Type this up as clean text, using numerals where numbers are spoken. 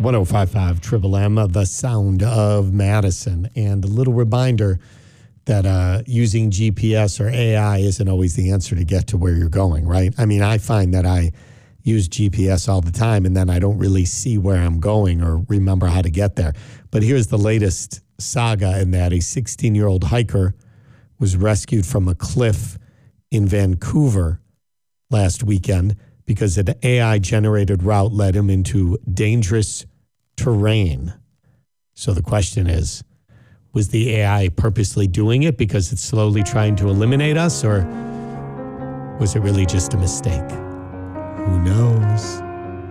105.5 Triple M, the sound of Madison. And a little reminder that using GPS or AI isn't always the answer to get to where you're going, right? I mean, I find that I use GPS all the time and then I don't really see where I'm going or remember how to get there. But here's the latest saga in that a 16-year-old hiker was rescued from a cliff in Vancouver last weekend because an AI-generated route led him into dangerous terrain. So the question is, was the AI purposely doing it because it's slowly trying to eliminate us, or was it really just a mistake? Who knows?